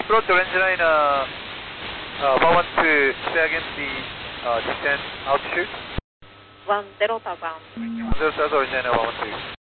approach orange line, 112, say again the descent altitude. 10 Delta ground. 10 Delta orange line 112.